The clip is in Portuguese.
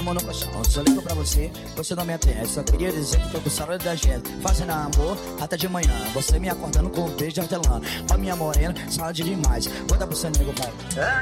mão no colchão. Só ligo pra você, você não me atende. Só queria dizer que tô com saudade da gente. Fazendo amor até de manhã. Você me acordando com um beijo de hortelã. Pra minha morena, saudade demais. Vou dar pro seu nego, vai.